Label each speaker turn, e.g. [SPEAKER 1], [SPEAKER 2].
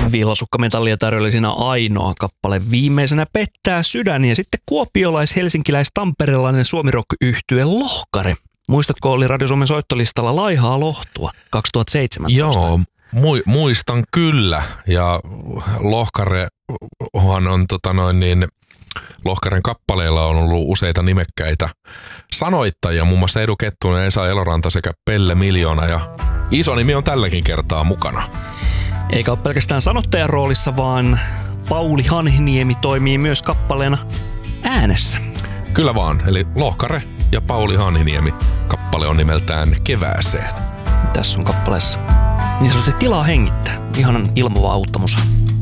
[SPEAKER 1] Villasukkametallia tarjoili siinä ainoa kappale. Viimeisenä Pettää sydän ja sitten kuopiolais-helsinkiläis-tamperelainen suomirock-yhtye Lohkare. Muistatko, oli Radio Suomen soittolistalla Laihaa lohtua 2017?
[SPEAKER 2] Joo, muistan kyllä. Ja Lohkarehan on Lohkaren kappaleilla on ollut useita nimekkäitä sanoittajia, muun muassa Edu Kettunen, Esa Eloranta sekä Pelle Miljoona, ja iso nimi on tälläkin kertaa mukana.
[SPEAKER 1] Eikä ole pelkästään sanottajan roolissa, vaan Pauli Hanhiniemi toimii myös kappaleena äänessä.
[SPEAKER 2] Kyllä vaan, eli Lohkare ja Pauli Hanhiniemi. Kappale on nimeltään Kevääseen.
[SPEAKER 1] Tässä on kappaleessa niin sanotusti tilaa hengittää. Ihanan ilmava auttamusa.